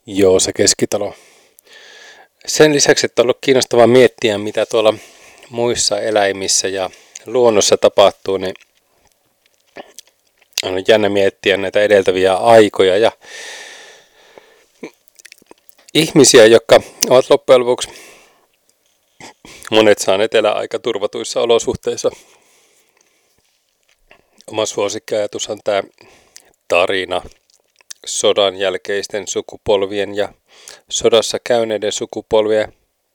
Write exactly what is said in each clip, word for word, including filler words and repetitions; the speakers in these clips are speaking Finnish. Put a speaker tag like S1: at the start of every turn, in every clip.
S1: Joo, se keskitalo. Sen lisäksi, että on ollut kiinnostavaa miettiä, mitä tuolla muissa eläimissä ja luonnossa tapahtuu, niin on jännä miettiä näitä edeltäviä aikoja ja ihmisiä, jotka ovat loppujen lopuksi monet saaneet elää aika turvatuissa olosuhteissa. Oma suosikkiajatus on tämä tarina sodan jälkeisten sukupolvien ja sodassa käyneiden sukupolvien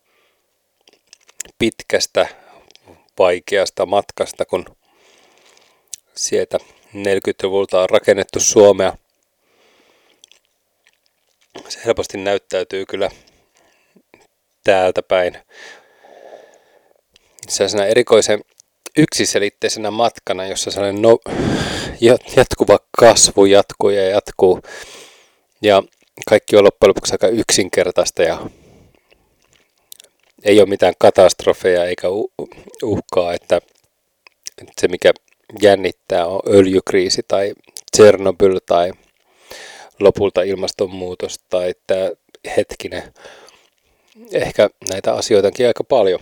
S1: pitkästä, vaikeasta matkasta, kun sieltä neljäkymmentäluvulta on rakennettu Suomea. Se helposti näyttäytyy kyllä täältä päin sellaisena erikoisen yksiselitteisenä matkana, jossa sellainen no, jatkuva kasvu jatkuu ja jatkuu. Ja kaikki on loppujen lopuksi aika yksinkertaista ja ei ole mitään katastrofeja eikä uhkaa, että se mikä jännittää on öljykriisi tai Tsernobyl tai lopulta ilmastonmuutos tai tämä hetkinen. Ehkä näitä asioitakin aika paljon.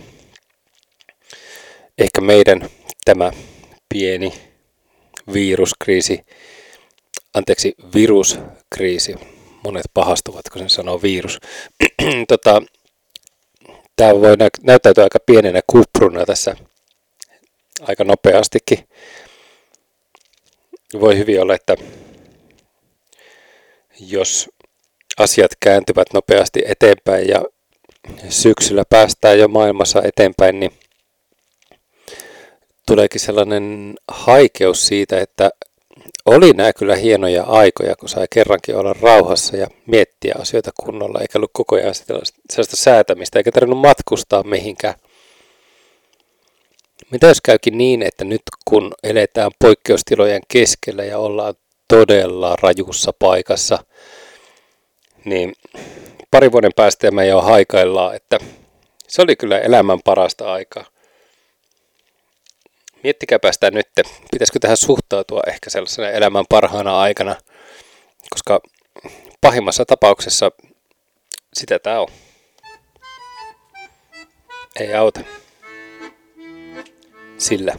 S1: Ehkä meidän tämä pieni viruskriisi, anteeksi viruskriisi, monet pahastuvat kun sen sanoo virus. tota, tämä voi näyttäytyä aika pienenä kupruna tässä aika nopeastikin. Voi hyvin olla, että jos asiat kääntyvät nopeasti eteenpäin ja syksyllä päästään jo maailmassa eteenpäin, niin tuleekin sellainen haikeus siitä, että oli nämä kyllä hienoja aikoja, kun sai kerrankin olla rauhassa ja miettiä asioita kunnolla, eikä ollut koko ajan sellaista säätämistä, eikä tarvinnut matkustaa mihinkään. Mitä jos käykin niin, että nyt kun eletään poikkeustilojen keskellä ja ollaan todella rajussa paikassa, niin pari vuoden päästä me jo haikaillaan, että se oli kyllä elämän parasta aikaa. Miettikääpä sitä nyt, pitäisikö tähän suhtautua ehkä sellaisena elämän parhaana aikana, koska pahimmassa tapauksessa sitä tää on. Ei auta. Sillä.